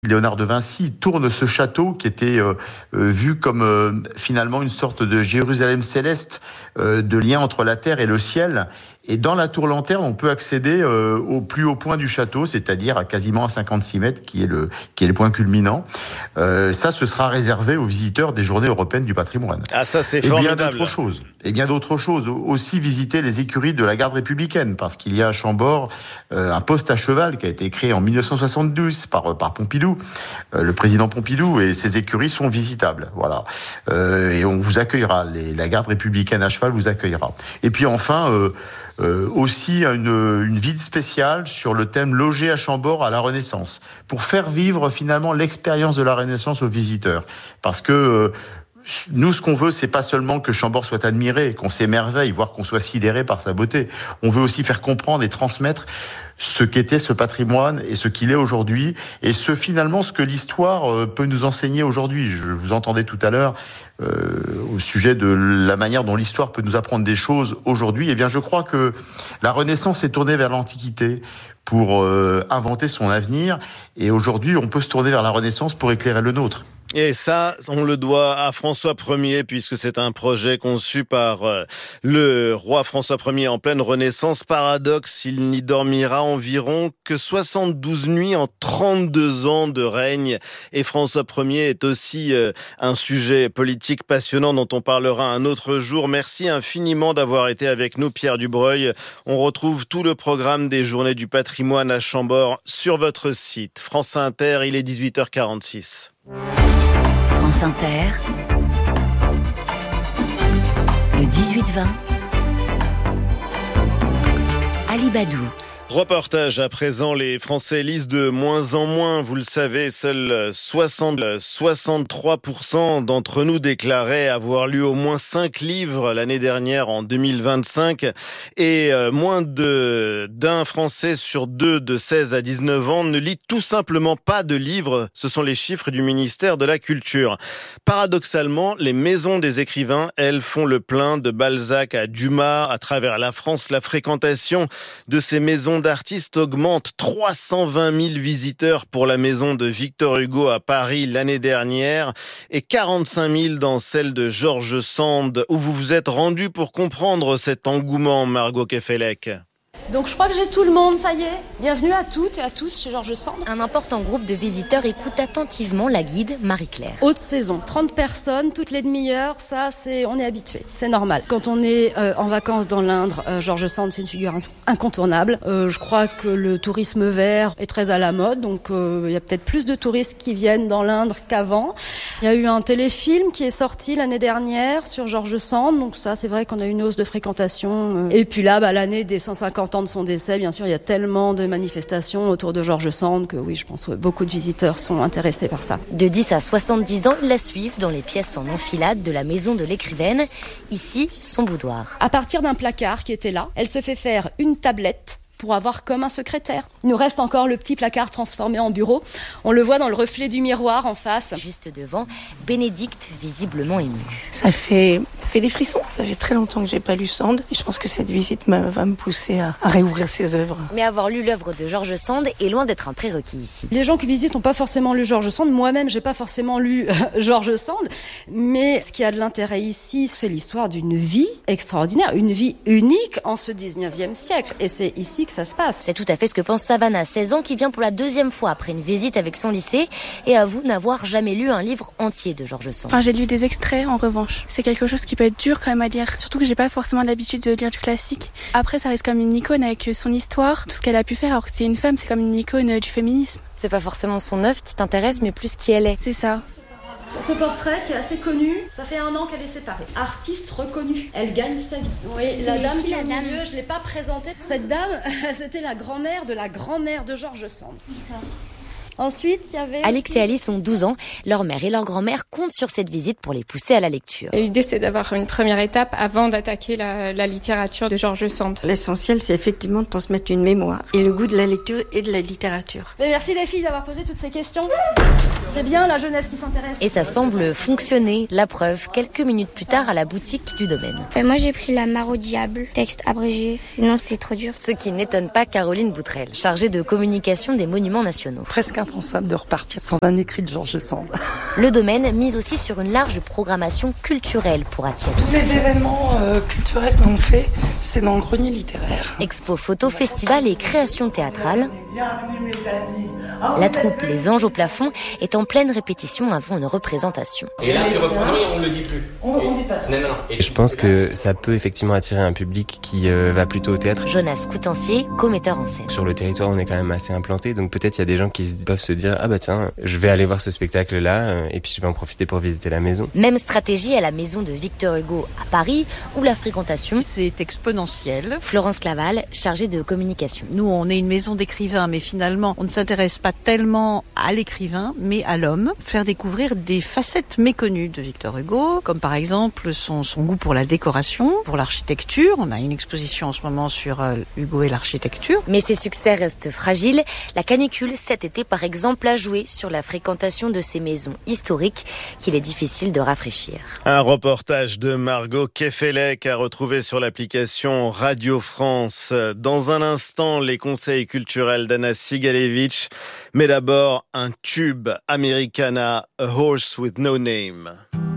Léonard de Vinci tourne ce château qui était vu comme finalement une sorte de Jérusalem céleste, de lien entre la terre et le ciel. Et dans la tour lanterne, on peut accéder au plus haut point du château, c'est-à-dire à quasiment à 56 mètres, qui est le point culminant. Ça, ce sera réservé aux visiteurs des Journées européennes du patrimoine. Ah, ça, c'est formidable. Et bien d'autres choses. Aussi visiter les écuries de la garde républicaine, parce qu'il y a à Chambord un poste à cheval qui a été créé en 1972 par Pompidou, le président Pompidou, et ces écuries sont visitables. Voilà. Et on vous accueillera. La garde républicaine à cheval vous accueillera. Et puis enfin, aussi une visite spéciale sur le thème Loger à Chambord à la Renaissance, pour faire vivre finalement l'expérience de la Renaissance aux visiteurs. Parce que nous, ce qu'on veut, c'est pas seulement que Chambord soit admiré, qu'on s'émerveille, voire qu'on soit sidéré par sa beauté. On veut aussi faire comprendre et transmettre ce qu'était ce patrimoine et ce qu'il est aujourd'hui, et ce que l'histoire peut nous enseigner aujourd'hui. Je vous entendais tout à l'heure au sujet de la manière dont l'histoire peut nous apprendre des choses aujourd'hui. Eh bien, je crois que la Renaissance est tournée vers l'Antiquité pour inventer son avenir, et aujourd'hui, on peut se tourner vers la Renaissance pour éclairer le nôtre. Et ça, on le doit à François Ier, puisque c'est un projet conçu par le roi François Ier en pleine Renaissance. Paradoxe, il n'y dormira environ que 72 nuits en 32 ans de règne. Et François Ier est aussi un sujet politique passionnant dont on parlera un autre jour. Merci infiniment d'avoir été avec nous, Pierre Dubreuil. On retrouve tout le programme des Journées du patrimoine à Chambord sur votre site. France Inter, il est 18h46. France Inter, le 18-20, Ali Badou. Reportage à présent, les Français lisent de moins en moins. Vous le savez, seuls 63% d'entre nous déclaraient avoir lu au moins 5 livres l'année dernière, en 2025. Et moins d'un Français sur 2 de 16 à 19 ans ne lit tout simplement pas de livres. Ce sont les chiffres du ministère de la Culture. Paradoxalement, les maisons des écrivains, elles, font le plein de Balzac à Dumas. À travers la France, la fréquentation de ces maisons d'artistes augmente. 320 000 visiteurs pour la maison de Victor Hugo à Paris l'année dernière et 45 000 dans celle de George Sand, où vous vous êtes rendu pour comprendre cet engouement, Margot Kefelec. Donc je crois que j'ai tout le monde, ça y est. Bienvenue à toutes et à tous chez George Sand. Un important groupe de visiteurs écoute attentivement la guide Marie-Claire. Haute saison, 30 personnes, toutes les demi-heures, on est habitué, c'est normal. Quand on est en vacances dans l'Indre, George Sand, c'est une figure incontournable. Je crois que le tourisme vert est très à la mode, donc il y a peut-être plus de touristes qui viennent dans l'Indre qu'avant. Il y a eu un téléfilm qui est sorti l'année dernière sur George Sand, donc ça c'est vrai qu'on a eu une hausse de fréquentation. Et puis là, l'année des 150 ans de son décès, bien sûr, il y a tellement de manifestations autour de George Sand que oui, je pense que beaucoup de visiteurs sont intéressés par ça. De 10 à 70 ans, ils la suivent dans les pièces en enfilade de la maison de l'écrivaine. Ici, son boudoir. À partir d'un placard qui était là, elle se fait faire une tablette pour avoir comme un secrétaire. Il nous reste encore le petit placard transformé en bureau. On le voit dans le reflet du miroir en face. Juste devant, Bénédicte, visiblement émue. Ça fait des frissons. Ça fait très longtemps que j'ai pas lu Sand. Et je pense que cette visite va me pousser à réouvrir ses œuvres. Mais avoir lu l'œuvre de George Sand est loin d'être un prérequis ici. Les gens qui visitent n'ont pas forcément lu George Sand. Moi-même, j'ai pas forcément lu George Sand. Mais ce qui a de l'intérêt ici, c'est l'histoire d'une vie extraordinaire, une vie unique en ce 19e siècle. Et c'est ici que ça se passe. C'est tout à fait ce que pense Savannah, 16 ans, qui vient pour la 2e fois après une visite avec son lycée et avoue n'avoir jamais lu un livre entier de George Sand. J'ai lu des extraits en revanche. C'est quelque chose qui peut être dur quand même à lire. Surtout que j'ai pas forcément l'habitude de lire du classique. Après, ça reste comme une icône avec son histoire, tout ce qu'elle a pu faire, alors que c'est une femme, c'est comme une icône du féminisme. C'est pas forcément son œuvre qui t'intéresse, mais plus qui elle est. C'est ça. Ce portrait qui est assez connu, ça fait 1 an qu'elle est séparée. Artiste reconnue, elle gagne sa vie. Oui, la dame qui est au milieu, je ne l'ai pas présentée. Cette dame, c'était la grand-mère de George Sand. Ensuite, il y avait Alix et Alice ont 12 ans. Leur mère et leur grand-mère comptent sur cette visite pour les pousser à la lecture. Et l'idée, c'est d'avoir une première étape avant d'attaquer la littérature de George Sand. L'essentiel, c'est effectivement de transmettre une mémoire et le goût de la lecture et de la littérature. Mais merci les filles d'avoir posé toutes ces questions. C'est bien la jeunesse qui s'intéresse. Et ça semble fonctionner. La preuve, quelques minutes plus tard à la boutique du domaine. Moi, j'ai pris La Mare au diable, texte abrégé, sinon c'est trop dur. Ce qui n'étonne pas Caroline Boutrel, chargée de communication des monuments nationaux. Presque impensable de repartir sans un écrit de George Sand. Le domaine mise aussi sur une large programmation culturelle pour attirer. Tous les événements culturels que l'on fait, c'est dans le grenier littéraire. Expo photo, festival et création théâtrale. Bienvenue mes amis. La troupe Les Anges au plafond est en pleine répétition avant une représentation. Et là, tu reprends, on ne le dit plus. On dit pas ça. Non. Je pense que ça peut effectivement attirer un public qui va plutôt au théâtre. Jonas Coutancier, co-metteur en scène. Sur le territoire, on est quand même assez implanté, donc peut-être il y a des gens qui peuvent se dire « Ah bah tiens, je vais aller voir ce spectacle-là, et puis je vais en profiter pour visiter la maison. » Même stratégie à la maison de Victor Hugo à Paris, où la fréquentation... C'est exponentiel. Florence Claval, chargée de communication. Nous, on est une maison d'écrivains, mais finalement, on ne s'intéresse pas tellement à l'écrivain, mais à l'homme. Faire découvrir des facettes méconnues de Victor Hugo, comme par exemple son goût pour la décoration, pour l'architecture. On a une exposition en ce moment sur Hugo et l'architecture. Mais ses succès restent fragiles. La canicule, cet été, par exemple, a joué sur la fréquentation de ces maisons historiques qu'il est difficile de rafraîchir. Un reportage de Margot Kefelec à retrouver sur l'application Radio France. Dans un instant, les conseils culturels d'Anna Sigalevitch. Mais d'abord, un tube, Americana, A Horse with No Name.